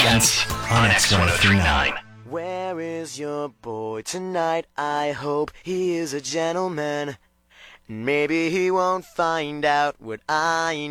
Weekends on X1039. Where is your boy tonight? I hope he is a gentleman. Maybe he won't find out what I